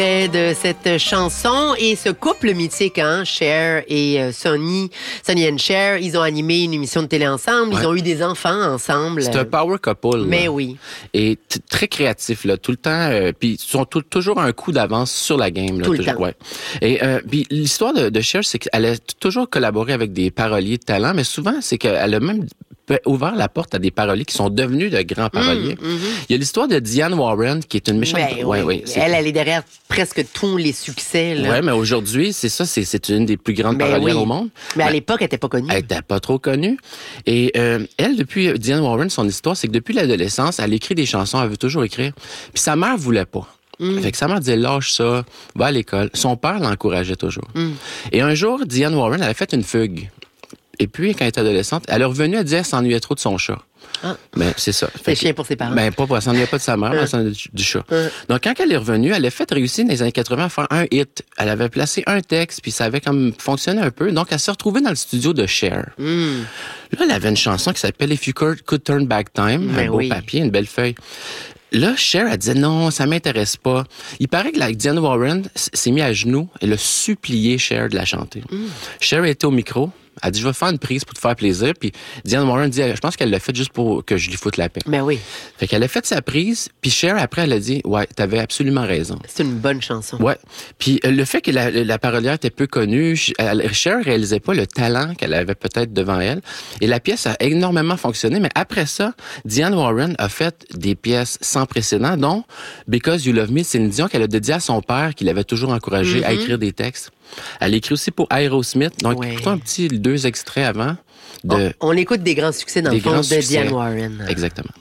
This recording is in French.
De cette chanson et ce couple mythique, Cher et Sonny and Cher, ils ont animé une émission de télé ensemble, ils ont eu des enfants ensemble. C'est un power couple. Mais là. oui. Et très créatif, là, tout le temps. Puis ils sont toujours un coup d'avance sur la game. Là, tout le toujours, temps. Ouais. Et puis l'histoire de Cher, c'est qu'elle a toujours collaboré avec des paroliers de talent, mais souvent, c'est qu'elle a même ouvert la porte à des paroliers qui sont devenus de grands paroliers. Il y a l'histoire de Diane Warren, qui est une méchante... Oui. Elle est derrière presque tous les succès. Oui, mais aujourd'hui, c'est une des plus grandes parolières au monde. Mais à l'époque, elle n'était pas connue. Elle n'était pas trop connue. Et elle, depuis Diane Warren, son histoire, c'est que depuis l'adolescence, elle écrit des chansons, elle veut toujours écrire. Puis sa mère voulait pas. Fait que sa mère disait, lâche ça, va à l'école. Son père l'encourageait toujours. Et un jour, Diane Warren, elle a fait une fugue. Et puis, quand elle était adolescente, elle est revenue, elle disait qu'elle s'ennuyait trop de son chat. Ben, c'est ça. C'est chien pour ses parents. Ben, elle s'ennuyait pas de sa mère, elle s'ennuyait du chat. Donc, quand elle est revenue, elle a fait réussir dans les années 80 à faire un hit. Elle avait placé un texte, puis ça avait comme fonctionné un peu. Donc, elle s'est retrouvée dans le studio de Cher. Là, elle avait une chanson qui s'appelle If You Could Turn Back Time. Un beau papier, une belle feuille. Là, Cher, elle disait non, ça m'intéresse pas. Il paraît que la Diane Warren s'est mis à genoux. Elle a supplié Cher de la chanter. Cher était au micro. Elle dit, je vais faire une prise pour te faire plaisir. Puis Diane Warren dit, je pense qu'elle l'a fait juste pour que je lui foute la paix. Ben oui. Fait qu'elle a fait sa prise. Puis Cher, après, elle a dit, ouais, t'avais absolument raison. C'est une bonne chanson. Ouais. Puis le fait que la parolière était peu connue, Cher réalisait pas le talent qu'elle avait peut-être devant elle. Et la pièce a énormément fonctionné. Mais après ça, Diane Warren a fait des pièces sans précédent, dont Because You Love Me, c'est une Dion qu'elle a dédiée à son père, qui l'avait toujours encouragé à écrire des textes. Elle écrit aussi pour Aerosmith. Donc, écoutons un petit 2 extraits avant. On écoute des grands succès dans le fond de Diane Warren. Exactement.